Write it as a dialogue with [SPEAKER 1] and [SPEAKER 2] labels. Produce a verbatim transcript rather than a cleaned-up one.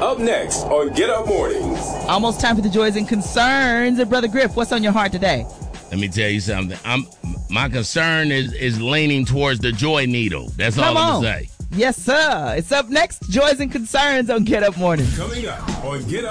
[SPEAKER 1] Up next on Get Up Mornings.
[SPEAKER 2] Almost time for the joys and concerns. And Brother Griff, what's on your heart today?
[SPEAKER 3] Let me tell you something. I'm my concern is is leaning towards the joy needle. That's
[SPEAKER 2] Come
[SPEAKER 3] all I'm
[SPEAKER 2] on.
[SPEAKER 3] gonna say.
[SPEAKER 2] Yes, sir. It's up next. Joys and concerns on Get Up Mornings.
[SPEAKER 1] Coming up on Get Up.